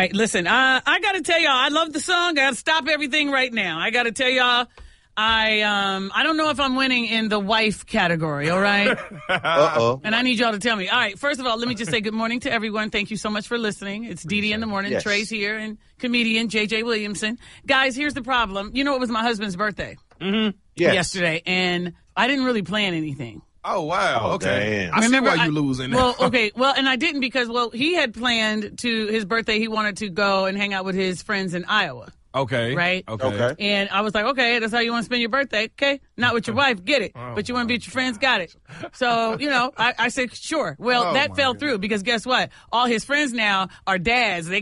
right, listen, I got to tell y'all, I love the song. I got to stop everything right now. I got to tell y'all, I don't know if I'm winning in the wife category, all right? Uh-oh. And I need y'all to tell me. All right, first of all, let me just say good morning to everyone. Thank you so much for listening. It's Dee Dee in the morning. Yes. Trey's here and comedian J.J. Williamson. Guys, here's the problem. You know, it was my husband's birthday yesterday, and I didn't really plan anything. Oh, wow. Okay. Damn. I Remember, see why you losing now. Well, okay. Well, and I didn't because, he had planned to his birthday. He wanted to go and hang out with his friends in Iowa. Okay. Right? Okay. And I was like, okay, that's how you want to spend your birthday. Okay. Not with your wife. Get it. But you want to be with your friends. Got it. So, I said, sure. Well, that fell through because guess what? All his friends now are dads. They